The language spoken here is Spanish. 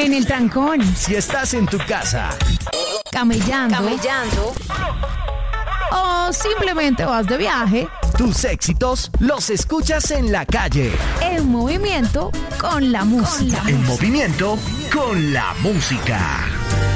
En el trancón, Si estás en tu casa, camellando o simplemente vas de viaje, tus éxitos los escuchas en la calle. en movimiento con la música. En movimiento con la música.